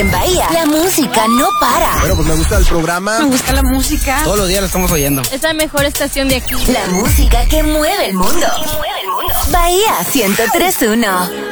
En Bahía, la música no para. Bueno, pues me gusta el programa. Me gusta la música. Todos los días lo estamos oyendo. Es la mejor estación de aquí. La música que mueve el mundo. Bahía 103.1.